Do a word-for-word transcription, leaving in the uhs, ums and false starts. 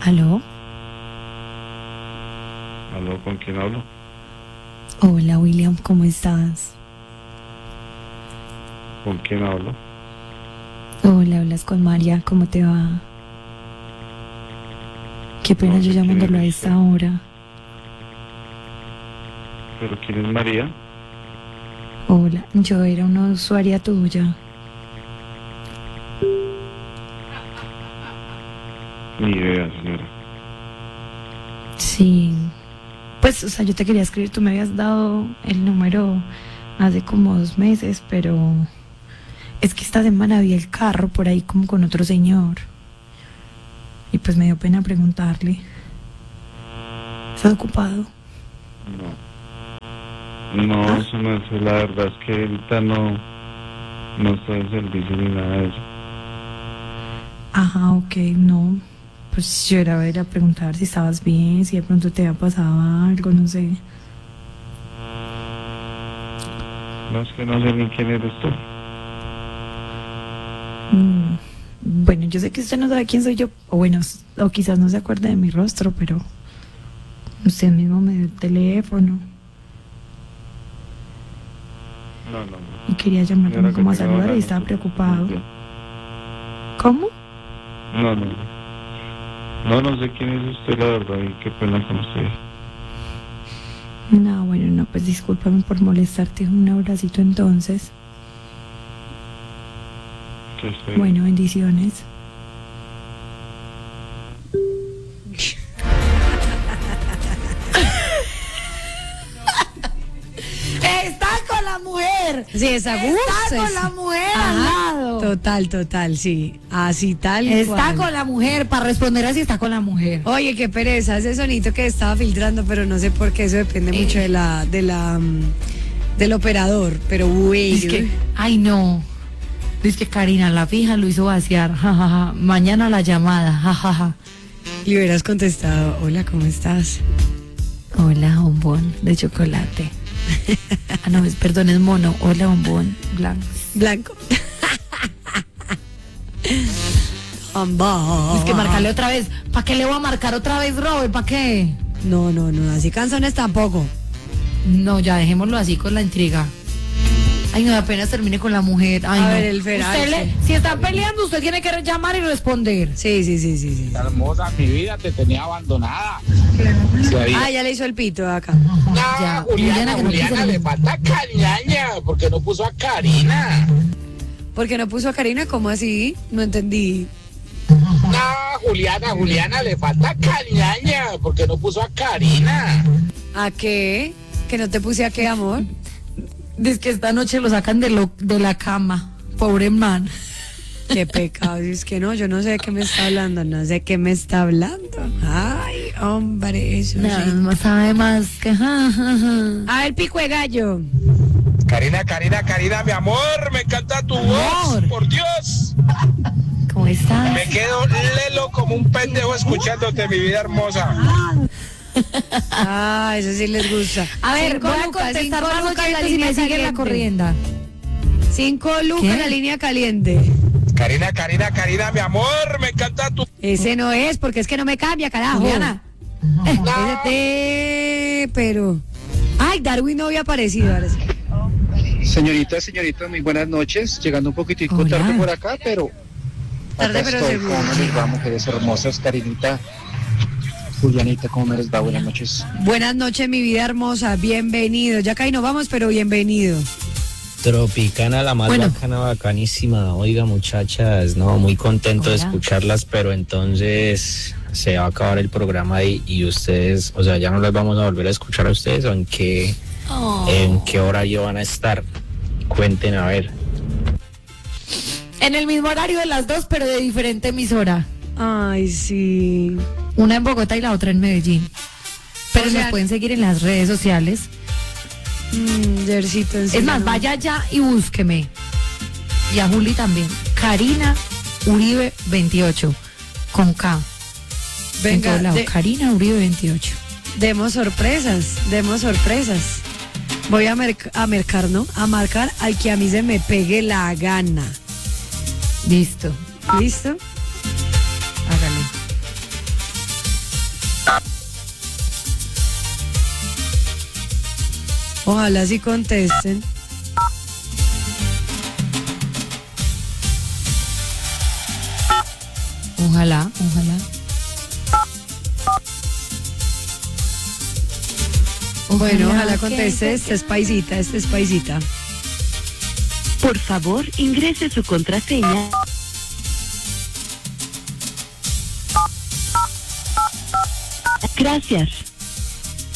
¿Aló? ¿Aló? ¿Con quién hablo? Hola, William, ¿cómo estás? ¿Con quién hablo? Hola, hablas con María, ¿cómo te va? Qué pena No yo sé llamándolo quién a es esta usted. hora. ¿Pero quién es María? Hola, yo era una usuaria tuya. Ni idea, señora. Sí. Pues, o sea, yo te quería escribir, tú me habías dado el número hace como dos meses, pero es que esta semana vi el carro por ahí como con otro señor. Y pues me dio pena preguntarle. ¿Estás ocupado? No. No, ¿Ah? eso no es, la verdad es que ahorita no, no estoy en servicio ni nada de eso. Ajá, ok, no. Pues yo era a ver a preguntar si estabas bien, si de pronto te había pasado algo, no sé. No, es que no sé ni quién eres tú. Mm, Bueno, yo sé que usted no sabe quién soy yo, o bueno, s- o quizás no se acuerde de mi rostro, pero usted mismo me dio el teléfono No, no, no. y quería llamarme Señora, como a que tenga saludar buena y estaba noche. preocupado. ¿Cómo? No, no, no. No, no sé quién es usted, la verdad, y qué pena con usted. No, bueno, no, pues discúlpame por molestarte. Un abracito entonces. Que estoy... Bueno, bendiciones. Está con la mujer. Sí, esa Está gusta, con sí. la mujer Ajá, al lado. Total, total, sí. Así tal Está cual. con la mujer, para responder así está con la mujer. Oye, qué pereza, ese sonito que estaba filtrando, pero no sé por qué, eso depende Eh. mucho de la, de la, mm, del operador, pero bueno. Dice que, ay no. Dice que Karina, la fija lo hizo vaciar. Ja, ja, ja. Mañana la llamada. Ja, ja, ja. Le hubieras contestado, hola, ¿cómo estás? Hola, bombón de chocolate. Ah, no, es, perdón, es mono. Hola, bombón blanco. Blanco. Amba. Es que marcarle otra vez. ¿Para qué le voy a marcar otra vez, Robert? ¿Para qué? No, no, no, así canzones tampoco. No, ya dejémoslo así con la intriga. Ay, no, apenas termine con la mujer. Ay, A no. ver, el feral, Usted le- sí. si están peleando, usted tiene que llamar y responder. Sí, sí, sí, sí, sí. Hermosa, mi vida te tenía abandonada. Ah, ya le hizo el pito acá. No, Ya, Juliana, Juliana, que no Juliana, quiso- le falta cariñaña, porque no puso a Karina. ¿Por qué no puso a Karina? ¿Cómo así? No entendí. No, Juliana, Juliana, le falta cariñaña, porque no puso a Karina. ¿A qué? ¿Que no te puse a qué, amor? Dice que esta noche lo sacan de, lo, de la cama. Pobre man. Qué pecado, es que no, yo no sé de qué me está hablando, no sé de qué me está hablando. Ay, hombre, eso Nada sí. más sabe más que... ja, ja, ja. A ver, pico de gallo. Karina, Karina, Karina, mi amor, me encanta tu voz, Amor. por Dios. ¿Cómo estás? Me quedo lelo como un pendejo escuchándote, mi vida hermosa. Ah, eso sí les gusta. A ver, Cinco voy a lucas, contestar cinco más lucas la oyentes y línea me siguen la caliente. corrienda. Cinco lucas ¿Qué? la línea caliente. Karina, Karina, Karina, mi amor, me encanta tu... Ese no es, porque es que no me cambia, carajo. Juliana. Espérate, pero... Ay, Darwin no había aparecido. Ahora sí. Señorita, señorita, muy buenas noches. Llegando un poquitico Hola. tarde por acá, pero... Tarde, acá pero estoy. seguro. ¿Cómo les va, mujeres hermosas? Karinita, Julianita, ¿cómo me les va? Buenas noches. Buenas noches, mi vida hermosa. Bienvenido. Ya casi no vamos, pero bienvenido. Tropicana, la más Bueno. bacana, bacanísima. Oiga, muchachas, no, muy contento de Hola. escucharlas, pero entonces se va a acabar el programa ahí y ustedes, o sea, ya no les vamos a volver a escuchar a ustedes, ¿o en qué, Oh. en qué horario van a estar? Cuenten, a ver. En el mismo horario de las dos, pero de diferente emisora. Ay, sí. Una en Bogotá y la otra en Medellín. Pero O sea- nos pueden seguir en las redes sociales. Mm, Yercito, en Es más, serio. vaya ya y búsqueme. Y a Juli también. Karina Uribe veintiocho. Con K. En Venga, todo lado. de- Karina Uribe veintiocho. demos sorpresas, demos sorpresas. Voy a, merc- a mercar, ¿no? A marcar al que a mí se me pegue la gana. Listo. ¿Listo? Hágale. Ojalá sí contesten. Ojalá, ojalá. Bueno, ojalá conteste. Esta es paisita, esta es paisita. Por favor, ingrese su contraseña. Gracias.